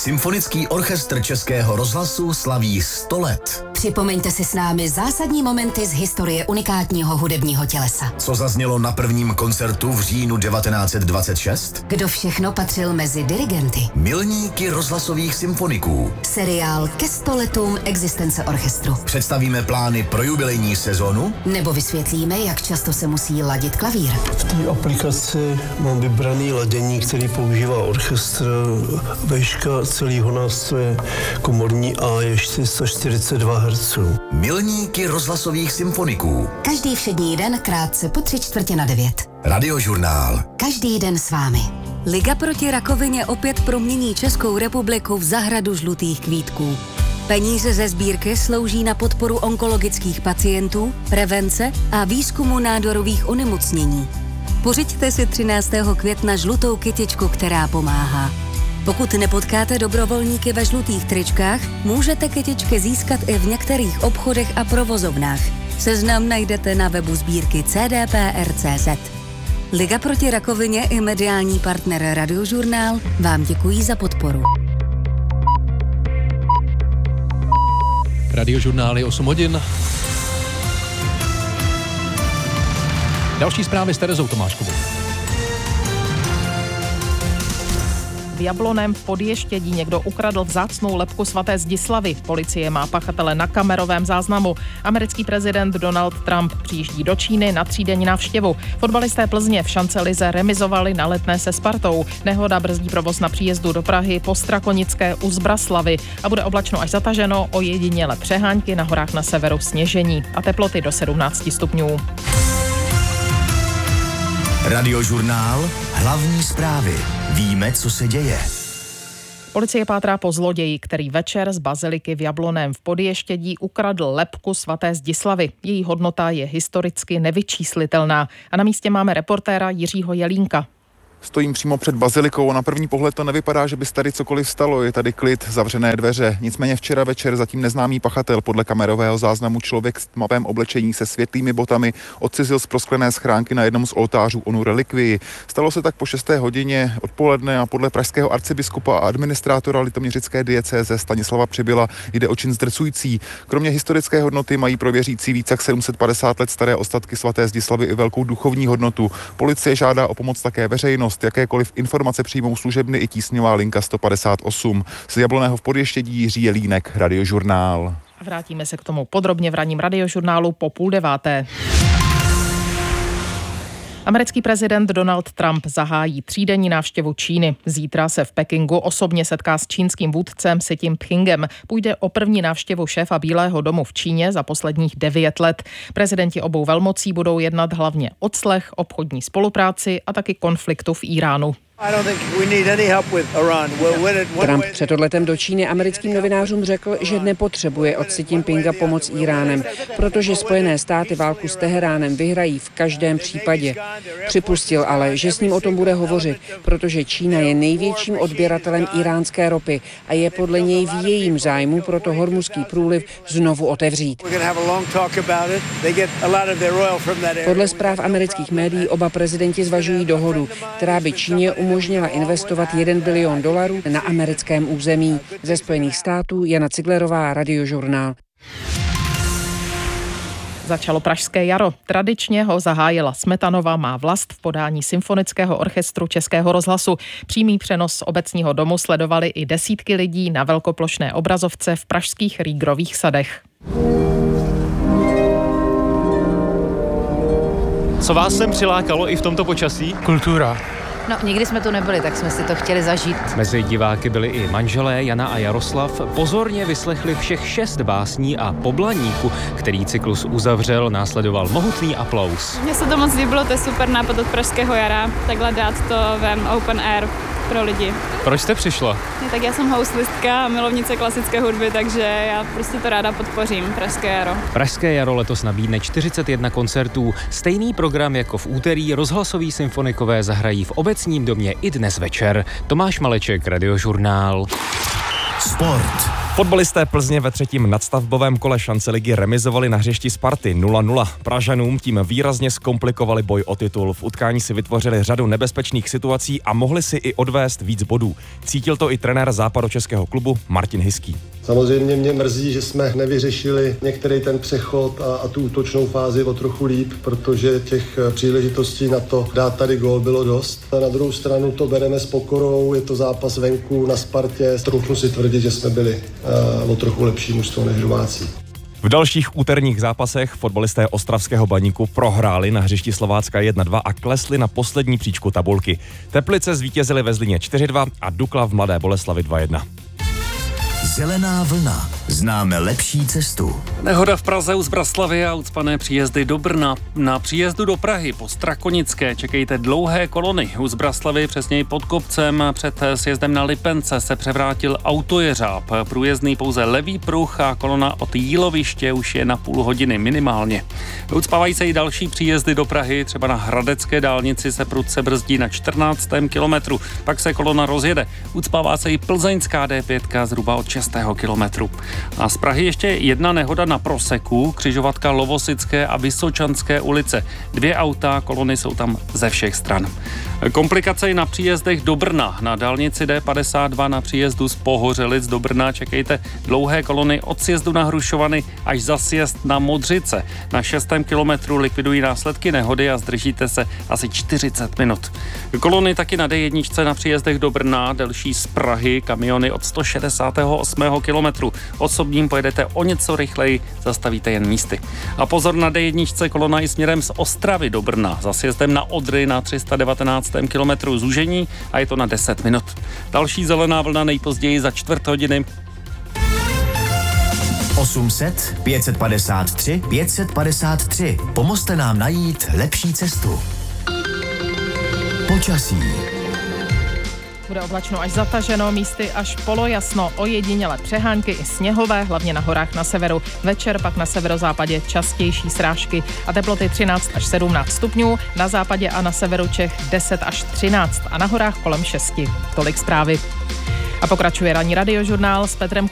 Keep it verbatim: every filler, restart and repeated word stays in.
Symfonický orchestr Českého rozhlasu slaví sto let. Připomeňte si s námi zásadní momenty z historie unikátního hudebního tělesa. Co zaznělo na prvním koncertu v říjnu devatenáct set dvacet šest? Kdo všechno patřil mezi dirigenty? Milníky rozhlasových symfoniků. Seriál ke sto letům existence orchestru. Představíme plány pro jubilejní sezonu? Nebo vysvětlíme, jak často se musí ladit klavír. V té aplikaci mám vybraný ladění, který používá orchestr. Vejška celého nástroje komorní A je čtyři sta čtyřicet dva hertzů. Milníky rozhlasových symfoniků. Každý všední den krátce po tři čtvrtě na devět. Radiožurnál. Každý den s vámi. Liga proti rakovině opět promění Českou republiku v zahradu žlutých kvítků. Peníze ze sbírky slouží na podporu onkologických pacientů, prevence a výzkumu nádorových onemocnění. Pořiďte si třináctého května žlutou kytičku, která pomáhá. Pokud nepotkáte dobrovolníky ve žlutých tričkách, můžete kytičky získat i v některých obchodech a provozovnách. Seznam najdete na webu sbírky c d p r tečka c z. Liga proti rakovině i mediální partner Radiožurnál vám děkují za podporu. Radiožurnál je osm hodin. Další zprávy s Terezou Tomáškovou. V Jablonném v Podještědí někdo ukradl vzácnou lebku svaté Zdislavy. Policie má pachatele na kamerovém záznamu. Americký prezident Donald Trump přijíždí do Číny na třídenní návštěvu. Fotbalisté Plzně v šance lize remizovali na Letné se Spartou. Nehoda brzdí provoz na příjezdu do Prahy po Strakonické u Zbraslavy a bude oblačno až zataženo, ojediněle přehánky, na horách na severu sněžení a teploty do sedmnáct stupňů. Radiožurnál. Hlavní zprávy. Víme, co se děje. Policie pátrá po zloději, který večer z baziliky v Jablonném v Podještědí ukradl lebku svaté Zdislavy. Její hodnota je historicky nevyčíslitelná. A na místě máme reportéra Jiřího Jelínka. Stojím přímo před bazilikou a na první pohled to nevypadá, že by se tady cokoliv stalo. Je tady klid, zavřené dveře. Nicméně včera večer zatím neznámý pachatel podle kamerového záznamu člověk v tmavém oblečení se světlými botami odcizil z prosklené schránky na jednom z oltářů onu relikvii. Stalo se tak po šesté hodině odpoledne a podle pražského arcibiskupa a administrátora litoměřické diecéze Stanislava Přibyla jde o čin zdrcující. Kromě historické hodnoty mají pro věřící více jak sedm set padesát let staré ostatky svaté Zdislavy i velkou duchovní hodnotu. Policie žádá o pomoc také veřejnost. Jakékoliv informace přijmou služebny i tísňová linka sto padesát osm. Z Jablonného v Podještědí Jiří Jelínek, Radiožurnál. Vrátíme se k tomu podrobně v ranním Radiožurnálu po půl deváté. Americký prezident Donald Trump zahájí třídenní návštěvu Číny. Zítra se v Pekingu osobně setká s čínským vůdcem Xi Jinpingem. Půjde o první návštěvu šéfa Bílého domu v Číně za posledních devět let. Prezidenti obou velmocí budou jednat hlavně o clech, obchodní spolupráci a taky konfliktu v Íránu. Trump před odletem do Číny americkým novinářům řekl, že nepotřebuje od Xi Jinpinga pomoc s Íránem, protože Spojené státy válku s Teheránem vyhrají v každém případě. Připustil ale, že s ním o tom bude hovořit, protože Čína je největším odběratelem iránské ropy a je podle něj v jejím zájmu proto Hormuzský průliv znovu otevřít. Podle zpráv amerických médií oba prezidenti zvažují dohodu, která by Číně umožnila investovat jeden bilion dolarů na americkém území. Ze Spojených států Jana Ciglerová, Radiožurnál. Začalo pražské jaro. Tradičně ho zahájila Smetanova má vlast v podání Symfonického orchestru Českého rozhlasu. Přímý přenos z obecního domu sledovali i desítky lidí na velkoplošné obrazovce v pražských Rýgrových sadech. Co vás sem přilákalo i v tomto počasí? Kultura. No, nikdy jsme tu nebyli, tak jsme si to chtěli zažít. Mezi diváky byli i manželé Jana a Jaroslav. Pozorně vyslechli všech šest básní a po Blaníku, který cyklus uzavřel, následoval mohutný aplaus. Mně se to moc líbilo, to je super nápad od pražského jara, takhle dát to ven open air pro lidi. Proč jste přišla? No, tak já jsem houslistka a milovnice klasické hudby, takže já prostě to ráda podpořím, Pražské jaro. Pražské jaro letos nabídne čtyřicet jedna koncertů. Stejný program jako v úterý rozhlasoví symfonikové zahrají v obecním domě i dnes večer. Tomáš Maleček, Radiožurnál. Sport. Fotbalisté Plzně ve třetím nadstavbovém kole šance ligy remizovali na hřišti Sparty nula nula. Pražanům tím výrazně zkomplikovali boj o titul. V utkání si vytvořili řadu nebezpečných situací a mohli si i odvést víc bodů. Cítil to i trenér západočeského klubu Martin Hiský. Samozřejmě mě mrzí, že jsme nevyřešili některý ten přechod a, a tu útočnou fázi o trochu líp, protože těch příležitostí na to dát tady gól bylo dost. A na druhou stranu to bereme s pokorou, je to zápas venku na Spartě. Troufnu si tvrdit, že jsme byli uh, o trochu lepší mužstvo než domácí. V dalších úterních zápasech fotbalisté Ostravského Baníku prohráli na hřišti Slovácka jedna dva a klesli na poslední příčku tabulky. Teplice zvítězili ve Zlíně čtyři dva a Dukla v Mladé Boleslavi dva jedna. Zelená vlna. Známe lepší cestu. Nehoda v Praze u Zbraslavy a ucpané příjezdy do Brna. Na příjezdu do Prahy po Strakonické čekejte dlouhé kolony. U Zbraslavy, přesněji pod kopcem, před sjezdem na Lipence se převrátil autojeřáb. Průjezdný pouze levý pruh a kolona od Jíloviště už je na půl hodiny minimálně. Ucpávají se i další příjezdy do Prahy, třeba na Hradecké dálnici se prudce brzdí na čtrnáctém kilometru. Pak se kolona rozjede. Ucpává se i plzeňská D pět zhruba od šestého kilometru. A z Prahy ještě jedna nehoda na Proseku, křižovatka Lovosické a Vysočanské ulice. Dvě auta, kolony jsou tam ze všech stran. Komplikace i na příjezdech do Brna. Na dálnici D padesát dva na příjezdu z Pohořelic do Brna čekejte dlouhé kolony od sjezdu na Hrušovany až za sjezd na Modřice. Na šestém kilometru likvidují následky nehody a zdržíte se asi čtyřicet minut. Kolony taky na D jedna na příjezdech do Brna, delší z Prahy, kamiony od sto šedesátého osmého kilometru. Osobním pojedete o něco rychleji, zastavíte jen místy. A pozor na D jedna kolona i směrem z Ostravy do Brna. Za sjezdem na Odry na tři sta devatenáctém kilometru zúžení a je to na deset minut. Další zelená vlna nejpozději za čtvrt hodiny. osm set, pět set padesát tři, pět set padesát tři. Pomozte nám najít lepší cestu. Počasí. Bude oblačno až zataženo, místy až polojasno, ojediněle přehánky i sněhové, hlavně na horách na severu. Večer pak na severozápadě častější srážky a teploty třináct až sedmnáct stupňů, na západě a na severu Čech deset až třináct a na horách kolem šesti. Tolik zprávy. A pokračuje ranní radiožurnál s Petrem